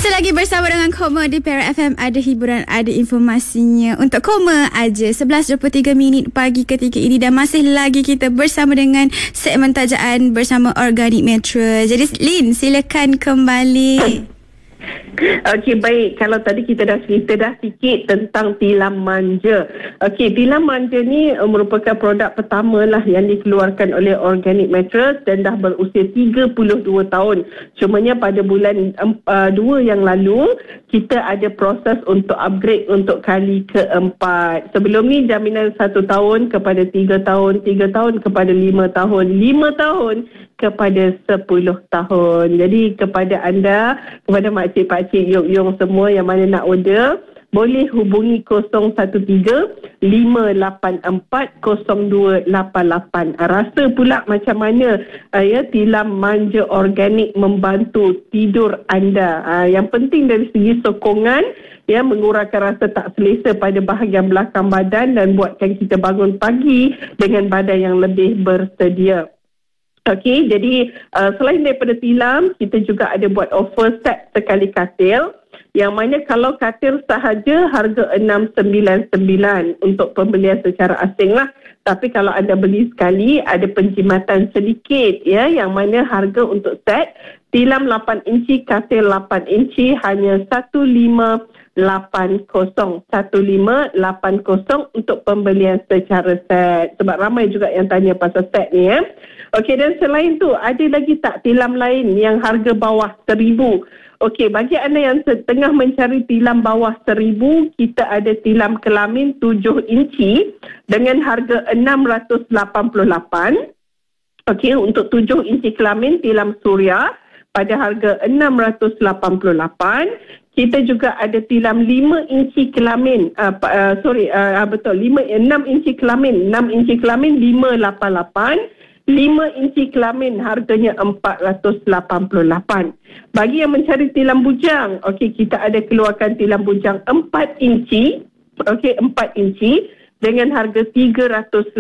Masih lagi bersama dengan Koma di Perak FM. Ada hiburan, ada informasinya untuk Koma aja. 11.23 pagi ketika ini dan masih lagi kita bersama dengan segmen tajaan bersama Organic Mattress. Jadi Lin, silakan kembali. Okey, baik. Kalau tadi kita dah sikit tentang tilam manja. Okey, tilam manja ni merupakan produk pertama lah yang dikeluarkan oleh Organic Mattress dan dah berusia 32 tahun. Cumanya pada bulan 2 yang lalu, kita ada proses untuk upgrade untuk kali keempat. Sebelum ni jaminan 1 tahun kepada 3 tahun, 3 tahun kepada 5 tahun, 5 tahun kepada 10 tahun. Jadi kepada anda, kepada makcik, pakcik, yok-yong semua yang mana nak order, boleh hubungi 013-584-0288. Rasa pula macam mana tilam manja organik membantu tidur anda. Yang penting dari segi sokongan, mengurangkan rasa tak selesa pada bahagian belakang badan dan buatkan kita bangun pagi dengan badan yang lebih bersedia. Okey, jadi selain daripada tilam, kita juga ada buat offer set sekali katil. Yang mana kalau katil sahaja harga 699 untuk pembelian secara asing lah. Tapi kalau anda beli sekali, ada penjimatan sedikit yang mana harga untuk set tilam 8 inci, katil 8 inci hanya 1580 untuk pembelian secara set. Sebab ramai juga yang tanya pasal set ni Okey, dan selain tu ada lagi tak tilam lain yang harga bawah 1000? Okey, bagi anda yang tengah mencari tilam bawah 1000, kita ada tilam kelamin 7 inci dengan harga 688. Okey, untuk 7 inci kelamin tilam suria pada harga 688. Kita juga ada tilam 5 inci kelamin 6 inci kelamin 588. 5 inci kelamin harganya 488. Bagi yang mencari tilam bujang, okey, kita ada keluarkan tilam bujang 4 inci. Okey, 4 inci dengan harga 388.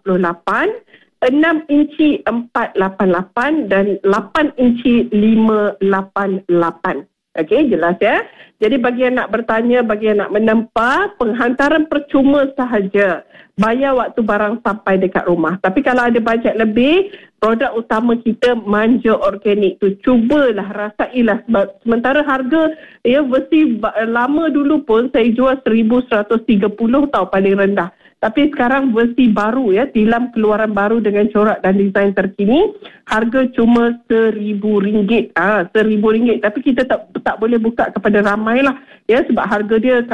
6 inci 488 dan 8 inci 588. Okey, jelas Jadi bagi yang nak bertanya, bagi yang nak menempah, penghantaran percuma sahaja. Bayar waktu barang sampai dekat rumah. Tapi kalau ada bajet lebih, produk utama kita manja organik tu. Cubalah, rasailah. Sebab sementara harga versi lama dulu pun saya jual 1130 tau paling rendah. Tapi sekarang versi baru tilam keluaran baru dengan corak dan desain terkini, harga cuma RM1,000. RM1,000. Tapi kita tak boleh buka kepada ramai lah sebab harga dia